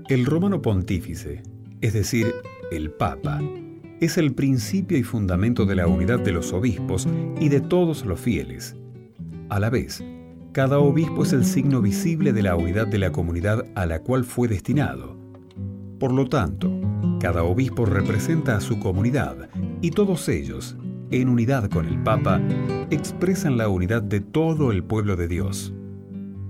El romano pontífice, es decir, el Papa, es el principio y fundamento de la unidad de los obispos y de todos los fieles. A la vez, cada obispo es el signo visible de la unidad de la comunidad a la cual fue destinado. Por lo tanto, cada obispo representa a su comunidad y todos ellos, en unidad con el Papa, expresan la unidad de todo el pueblo de Dios.